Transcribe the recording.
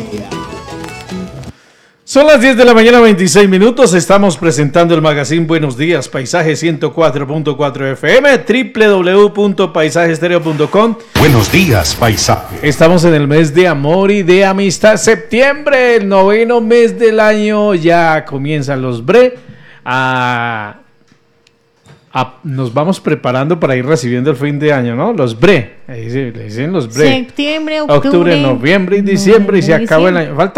Son las 10 de la mañana, 26 minutos. Estamos presentando el magazine Buenos Días Paisaje 104.4 FM, www.paisajestereo.com. Buenos días, paisaje. Estamos en el mes de amor y de amistad. Septiembre, el 9º mes del año. Ya comienzan los bre. Nos vamos preparando para ir recibiendo el fin de año, ¿no? Los bre. Le dicen los bre. Septiembre, octubre, Noviembre y diciembre. Y se acabó el año. Falta